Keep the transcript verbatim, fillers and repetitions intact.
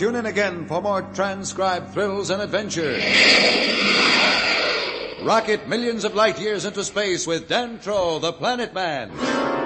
tune in again for more transcribed thrills and adventure. Rocket millions of light years into space with Dan Troll, the Planet Man.